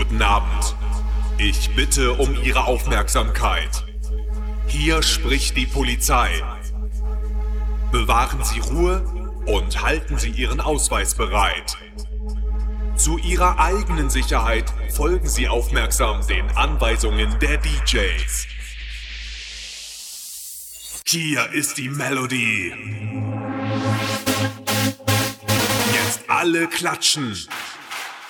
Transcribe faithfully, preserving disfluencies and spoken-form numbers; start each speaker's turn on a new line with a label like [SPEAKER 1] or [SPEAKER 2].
[SPEAKER 1] Guten Abend. Ich bitte um Ihre Aufmerksamkeit. Hier spricht die Polizei. Bewahren Sie Ruhe und halten Sie Ihren Ausweis bereit. Zu Ihrer eigenen Sicherheit folgen Sie aufmerksam den Anweisungen der D Js. Hier ist die Melodie. Jetzt alle klatschen.